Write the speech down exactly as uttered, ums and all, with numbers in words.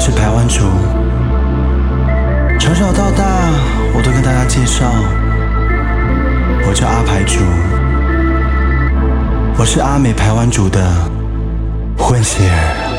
是排湾族，从小到大我都跟大家介绍，我叫阿排族，我是阿美排湾族的混血儿。